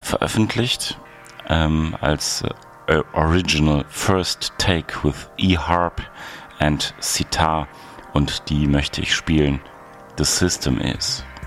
veröffentlicht als Original First Take with E-Harp and Sitar, und die möchte ich spielen. The System Is.